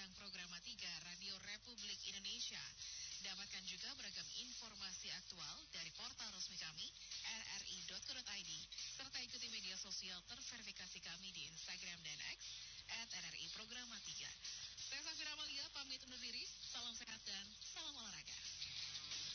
Bintang Programa 3 Radio Republik Indonesia. Dapatkan juga beragam informasi aktual dari portal resmi kami, rri.co.id, serta ikuti media sosial terverifikasi kami di